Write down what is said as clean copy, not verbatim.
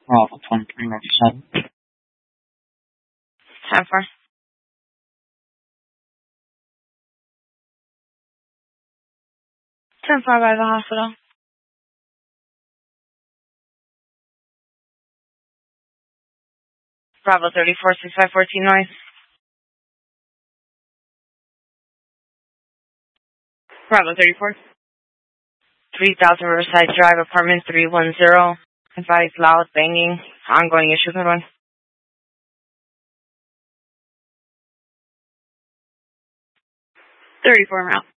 Bravo 2397. 10-4. 10-4 by the hospital. Bravo 34, 6514 noise. Bravo 34. 3000 Riverside Drive, apartment 310. Advise loud banging. Ongoing issue, good one. 34 route.